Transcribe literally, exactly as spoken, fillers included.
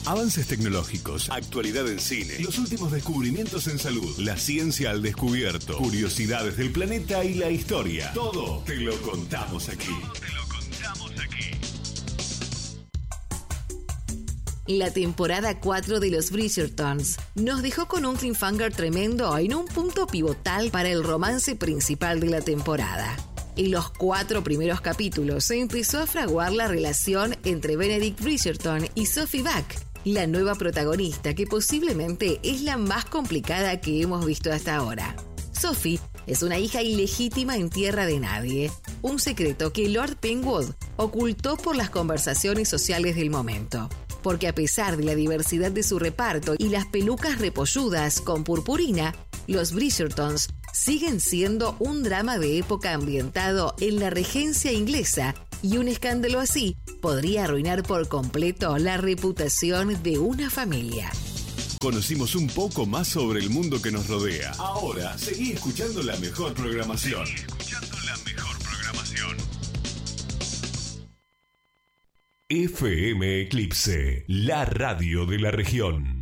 Avances tecnológicos, actualidad en cine, los últimos descubrimientos en salud, la ciencia al descubierto, curiosidades del planeta y la historia. Todo te lo contamos aquí. Todo te lo contamos aquí. La temporada cuatro de los Bridgertons nos dejó con un cliffhanger tremendo en un punto pivotal para el romance principal de la temporada. En los cuatro primeros capítulos se empezó a fraguar la relación entre Benedict Bridgerton y Sophie Buck, la nueva protagonista que posiblemente es la más complicada que hemos visto hasta ahora. Sophie es una hija ilegítima en tierra de nadie, un secreto que Lord Penwood ocultó por las conversaciones sociales del momento. Porque a pesar de la diversidad de su reparto y las pelucas repolludas con purpurina, los Bridgertons siguen siendo un drama de época ambientado en la regencia inglesa, y un escándalo así podría arruinar por completo la reputación de una familia. Conocimos un poco más sobre el mundo que nos rodea. Ahora, seguí escuchando la mejor programación. Seguí escuchando la mejor programación. F M Eclipse, la radio de la región.